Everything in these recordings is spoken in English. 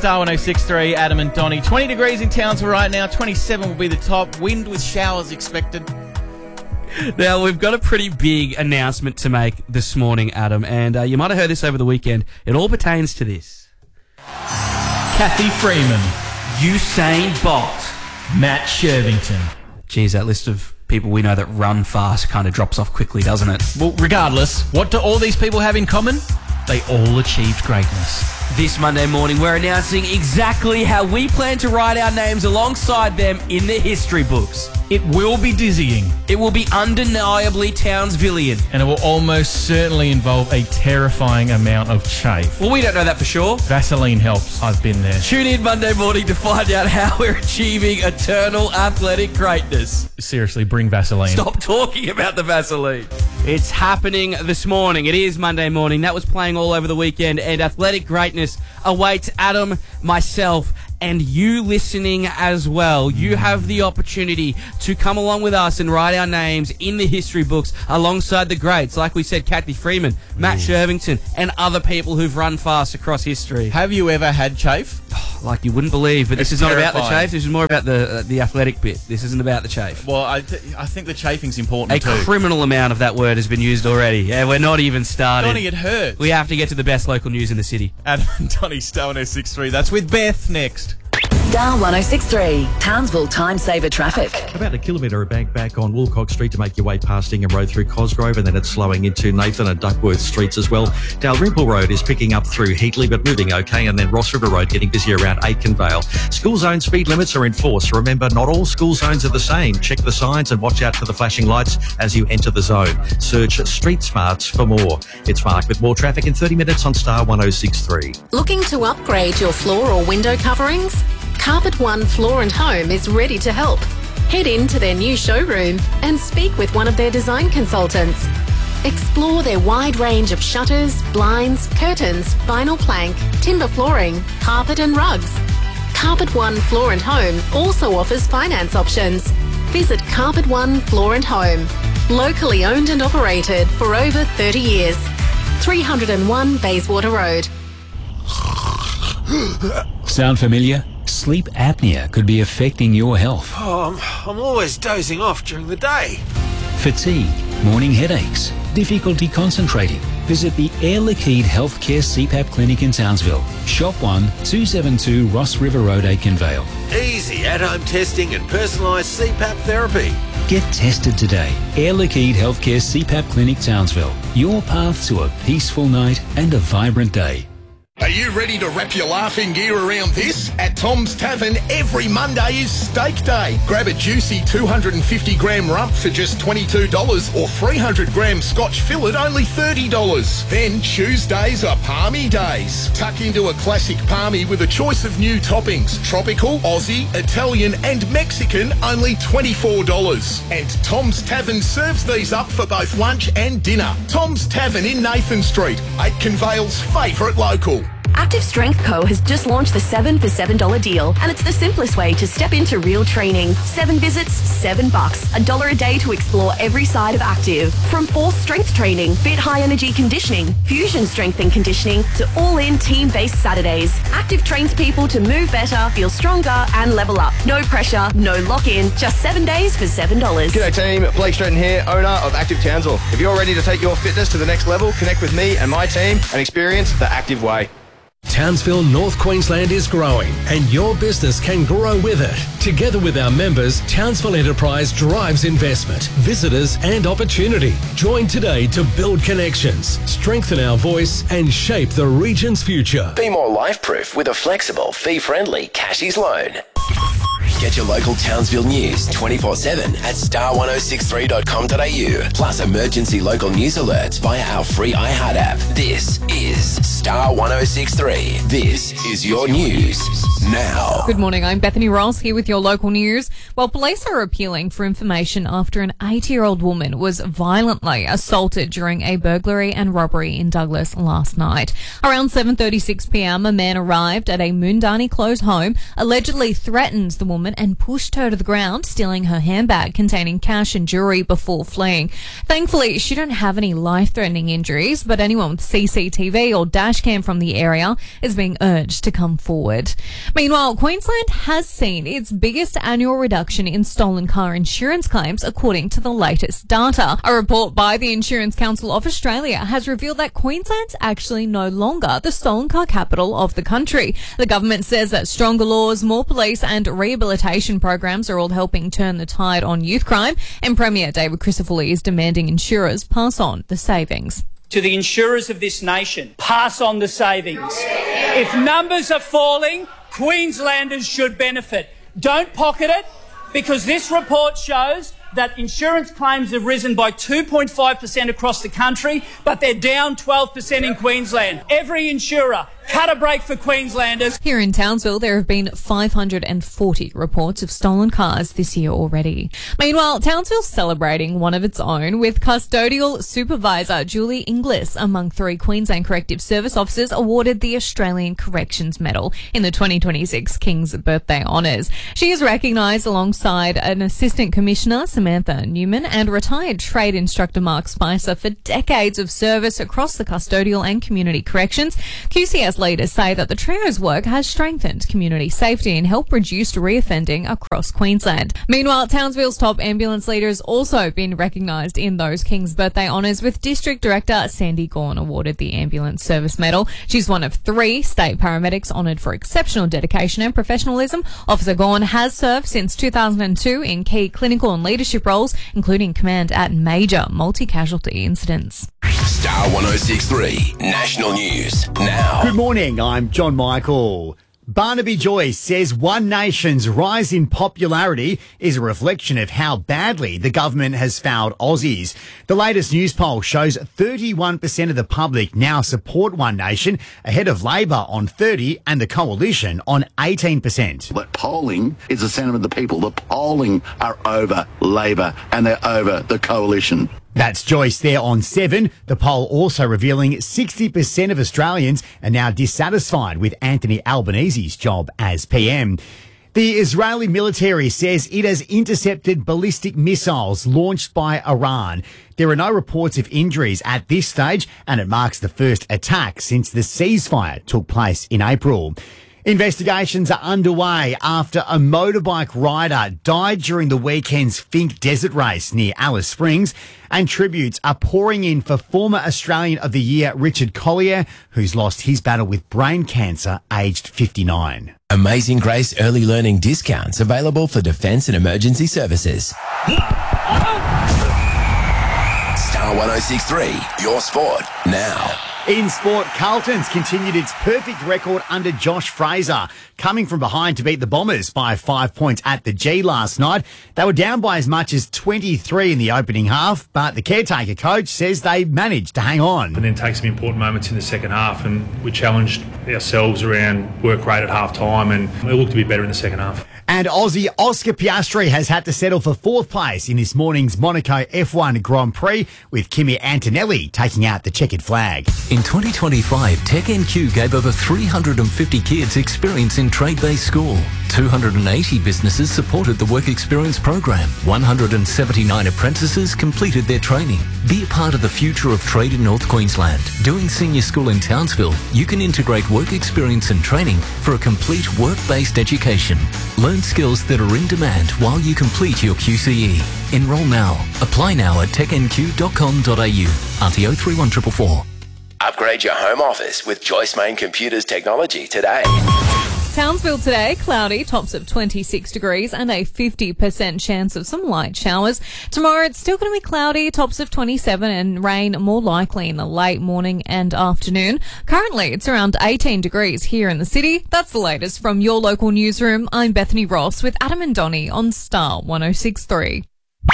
Star 106.3, Adam and Donnie. 20 degrees in Townsville right now. 27 will be the top. Wind with showers expected. Now, we've got a pretty big announcement to make this morning, Adam, and you might have heard this over the weekend. It all pertains to this. Kathy Freeman. Usain Bolt. Matt Shervington. Geez, that list of people we know that run fast kind of drops off quickly, doesn't it? Well, regardless, what do all these people have in common? They all achieved greatness. This Monday morning, we're announcing exactly how we plan to write our names alongside them in the history books. It will be dizzying. It will be undeniably Townsvillian. And it will almost certainly involve a terrifying amount of chafe. Well, we don't know that for sure. Vaseline helps. I've been there. Tune in Monday morning to find out how we're achieving eternal athletic greatness. Seriously, bring Vaseline. Stop talking about the Vaseline. It's happening this morning. It is Monday morning. That was playing all over the weekend, and athletic greatness awaits Adam, myself, and you listening as well. You have the opportunity to come along with us and write our names in the history books alongside the greats. Like we said, Kathy Freeman, Matt Shervington, and other people who've run fast across history. Have you ever had chafe? Like you wouldn't believe, but this is not about the terrifying. chafe. This is more about the athletic bit. This isn't about the chafe. Well, I think the chafing's important A too. criminal amount of that word has been used already. Yeah, we're not even started. Donnie, it hurts. We have to get to the best local news in the city. Adam and Donnie, Star 106.3. That's with Beth next. Star 106.3, Townsville Time Saver Traffic. About a kilometre of bank back on Woolcock Street to make your way past Ingham Road through Cosgrove, and then it's slowing into Nathan and Duckworth Streets as well. Dalrymple Road is picking up through Heatley but moving okay, and then Ross River Road getting busy around Aikenvale. School zone speed limits are in force. Remember, not all school zones are the same. Check the signs and watch out for the flashing lights as you enter the zone. Search Street Smarts for more. It's Mark with more traffic in 30 minutes on Star 106.3. Looking to upgrade your floor or window coverings? Carpet One Floor and Home is ready to help. Head into their new showroom and speak with one of their design consultants. Explore their wide range of shutters, blinds, curtains, vinyl plank, timber flooring, carpet and rugs. Carpet One Floor and Home also offers finance options. Visit Carpet One Floor and Home. Locally owned and operated for over 30 years. 301 Bayswater Road. Sound familiar? Sleep apnea could be affecting your health. Oh, I'm always dozing off during the day. Fatigue, morning headaches, difficulty concentrating. Visit the Air Liquide Healthcare CPAP Clinic in Townsville. Shop 1, 272 Ross River Road, Aikenvale. Easy at-home testing and personalised CPAP therapy. Get tested today. Air Liquide Healthcare CPAP Clinic, Townsville. Your path to a peaceful night and a vibrant day. Are you ready to wrap your laughing gear around this? At Tom's Tavern, every Monday is Steak Day. Grab a juicy 250-gram rump for just $22 or 300-gram Scotch fillet only $30. Then Tuesdays are Palmy Days. Tuck into a classic palmy with a choice of new toppings. Tropical, Aussie, Italian and Mexican, only $24. And Tom's Tavern serves these up for both lunch and dinner. Tom's Tavern in Nathan Street, Aikenvale's favourite local. Active Strength Co. has just launched the 7 for $7 deal, and it's the simplest way to step into real training. 7 visits, $7. $1 a day to explore every side of active. From force strength training, fit high energy conditioning, fusion strength and conditioning, to all-in team-based Saturdays. Active trains people to move better, feel stronger, and level up. No pressure, no lock-in, just 7 days for $7. G'day team, Blake Stratton here, owner of Active Townsville. If you're ready to take your fitness to the next level, connect with me and my team and experience the Active Way. Townsville, North Queensland is growing, and your business can grow with it. Together with our members, Townsville Enterprise drives investment, visitors and opportunity. Join today to build connections, strengthen our voice and shape the region's future. Be more life-proof with a flexible, fee-friendly Cashies loan. Get your local Townsville news 24/7 at star1063.com.au. Plus emergency local news alerts via our free iHeart app. This is Star 106.3. This is your news now. Good morning, I'm Bethany Ross here with your local news. Well, police are appealing for information after an 80-year-old woman was violently assaulted during a burglary and robbery in Douglas last night. Around 7:36 p.m, a man arrived at a Moondani Close home, allegedly threatens the woman woman and pushed her to the ground, stealing her handbag containing cash and jewellery before fleeing. Thankfully, she didn't have any life-threatening injuries, but anyone with CCTV or dashcam from the area is being urged to come forward. Meanwhile, Queensland has seen its biggest annual reduction in stolen car insurance claims, according to the latest data. A report by the Insurance Council of Australia has revealed that Queensland's actually no longer the stolen car capital of the country. The government says that stronger laws, more police and rehabilitation programs are all helping turn the tide on youth crime, and Premier David Crisafulli is demanding insurers pass on the savings. To the insurers of this nation, pass on the savings. If numbers are falling, Queenslanders should benefit. Don't pocket it, because this report shows that insurance claims have risen by 2.5% across the country, but they're down 12% in Queensland. Every insurer, cut a break for Queenslanders. Here in Townsville, there have been 540 reports of stolen cars this year already. Meanwhile, Townsville's celebrating one of its own, with custodial supervisor Julie Inglis among 3 Queensland Corrective Service officers awarded the Australian Corrections Medal in the 2026 King's Birthday Honours. She is recognised alongside an Assistant Commissioner, Samantha Newman, and retired trade instructor Mark Spicer for decades of service across the custodial and community corrections. QCS leaders say that the trio's work has strengthened community safety and helped reduce reoffending across Queensland. Meanwhile, Townsville's top ambulance leader has also been recognised in those King's Birthday Honours, with District Director Sandy Gorn awarded the Ambulance Service Medal. She's one of 3 state paramedics honoured for exceptional dedication and professionalism. Officer Gorn has served since 2002 in key clinical and leadership roles, including command at major multi-casualty incidents. Star 106.3 National News now. Good morning, I'm John Michael. Barnaby Joyce says One Nation's rise in popularity is a reflection of how badly the government has failed Aussies. The latest news poll shows 31% of the public now support One Nation, ahead of Labor on 30% and the Coalition on 18%. But polling is the sentiment of the people. The polling are over Labor and they're over the Coalition. That's Joyce there on 7. The poll also revealing 60% of Australians are now dissatisfied with Anthony Albanese's job as PM. The Israeli military says it has intercepted ballistic missiles launched by Iran. There are no reports of injuries at this stage, and it marks the first attack since the ceasefire took place in April. Investigations are underway after a motorbike rider died during the weekend's Finke Desert Race near Alice Springs, and tributes are pouring in for former Australian of the Year Richard Collier, who's lost his battle with brain cancer aged 59. Amazing Grace early learning discounts available for defence and emergency services. Star 106.3, your sport now. In sport, Carlton's continued its perfect record under Josh Fraser, coming from behind to beat the Bombers by 5 points at the G last night. They were down by as much as 23 in the opening half, but the caretaker coach says they managed to hang on. And then take some important moments in the second half, and we challenged ourselves around work rate at half time, and it looked to be better in the second half. And Aussie Oscar Piastri has had to settle for 4th place in this morning's Monaco F1 Grand Prix, with Kimi Antonelli taking out the checkered flag. In 2025, TechNQ gave over 350 kids experience in trade-based school. 280 businesses supported the Work Experience program. 179 apprentices completed their training. Be a part of the future of trade in North Queensland. Doing senior school in Townsville, you can integrate work experience and training for a complete work-based education. Learn skills that are in demand while you complete your QCE. Enroll now. Apply now at technq.com.au. RTO 31444. Upgrade your home office with Joyce Main Computers technology today. Townsville today, cloudy, tops of 26 degrees and a 50% chance of some light showers. Tomorrow it's still going to be cloudy, tops of 27 and rain more likely in the late morning and afternoon. Currently it's around 18 degrees here in the city. That's the latest from your local newsroom. I'm Bethany Ross with Adam and Donnie on Star 106.3.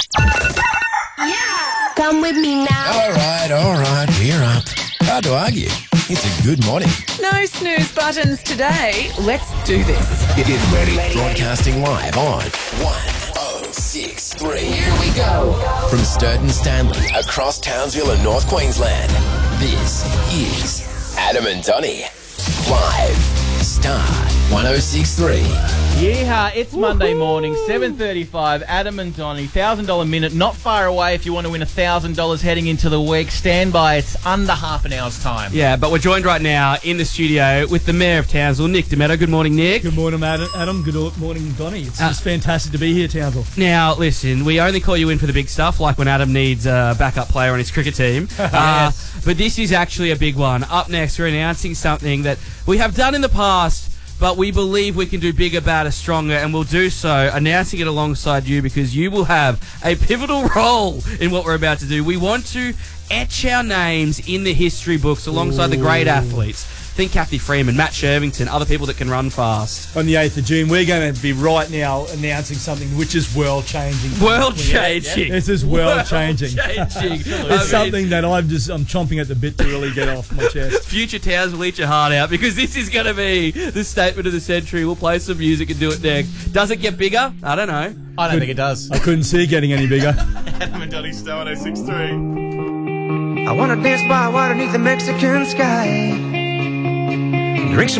Yeah! Come with me now. All right, we're up. Hard to argue. It's a good morning. No snooze buttons today. Let's do this. Get ready. Broadcasting live on 106.3. Here we go. From Sturton Stanley across Townsville and North Queensland, this is Adam and Donnie. Live. Star 106.3. Yeah, it's Monday morning, 7:35. Adam and Donnie, $1,000 minute, not far away if you want to win $1,000 heading into the week. Stand by, it's under half an hour's time. Yeah, but we're joined right now in the studio with the Mayor of Townsville, Nick Demetto. Good morning, Nick. Good morning, Adam. Good morning, Donnie. It's just fantastic to be here, Townsville. Now, listen, we only call you in for the big stuff, like when Adam needs a backup player on his cricket team. Yes. But this is actually a big one. Up next, we're announcing something that we have done in the past, but we believe we can do bigger, badder, stronger, and we'll do so announcing it alongside you because you will have a pivotal role in what we're about to do. We want to etch our names in the history books alongside the great athletes. Think Kathy Freeman, Matt Shervington, other people that can run fast. On the 8th of June, we're going to be right now announcing something which is world-changing. World-changing. This is world-changing. World-changing. It's something that I'm chomping at the bit to really get off my chest. Future Towns will eat your heart out because this is going to be the statement of the century. We'll play some music and do it next. Does it get bigger? I don't know. I don't think it does. I couldn't see it getting any bigger. Adam and Donnie, Star 106.3. I wanna dance by water beneath the Mexican sky. Drink some